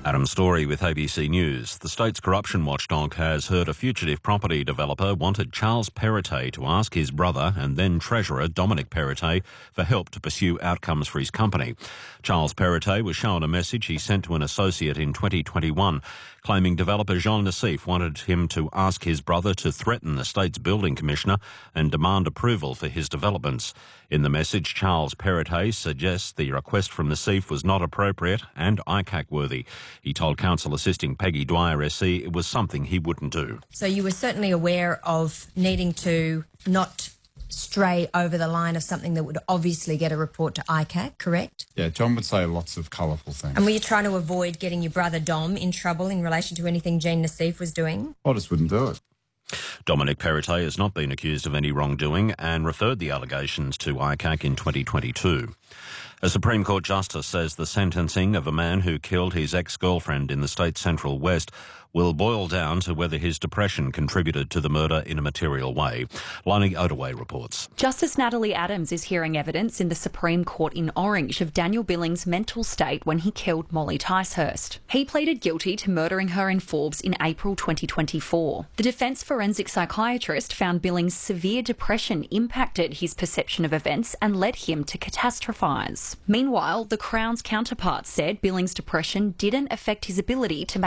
Adam Story with ABC News. The state's corruption watchdog has heard a fugitive property developer wanted Charles Perrottet to ask his brother and then treasurer Dominic Perrottet for help to pursue outcomes for his company. Charles Perrottet was shown a message he sent to an associate in 2021, claiming developer Jean Nassif wanted him to ask his brother to threaten the state's building commissioner and demand approval for his developments. In the message, Charles Perrottet suggests the request from Nassif was not appropriate and ICAC worthy. He told counsel assisting Peggy Dwyer SC it was something he wouldn't do. So you were certainly aware of needing to not stray over the line of something that would obviously get a report to ICAC, correct? Yeah, John would say lots of colourful things. And were you trying to avoid getting your brother Dom in trouble in relation to anything Jean Nassif was doing? I just wouldn't do it. Dominic Perrottet has not been accused of any wrongdoing and referred the allegations to ICAC in 2022. A Supreme Court justice says the sentencing of a man who killed his ex-girlfriend in the state's Central West will boil down to whether his depression contributed to the murder in a material way. Lani Ottaway reports. Justice Natalie Adams is hearing evidence in the Supreme Court in Orange of Daniel Billings' mental state when he killed Molly Ticehurst. He pleaded guilty to murdering her in Forbes in April 2024. The defence forensic psychiatrist found Billings' severe depression impacted his perception of events and led him to catastrophise. Meanwhile, the Crown's counterpart said Billings' depression didn't affect his ability to make